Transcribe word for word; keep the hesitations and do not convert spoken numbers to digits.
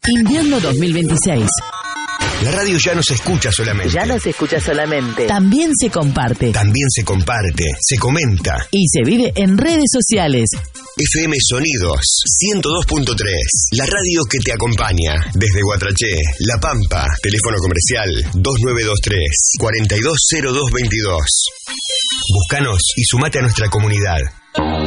Invierno dos mil veintiséis. La radio ya no se escucha solamente. Ya no se escucha solamente. También se comparte. También se comparte, se comenta. Y se vive en redes sociales. F M Sonidos ciento dos punto tres. La radio que te acompaña. Desde Guatraché, La Pampa. Teléfono comercial dos nueve dos tres, cuatro dos cero dos dos dos. Búscanos y sumate a nuestra comunidad.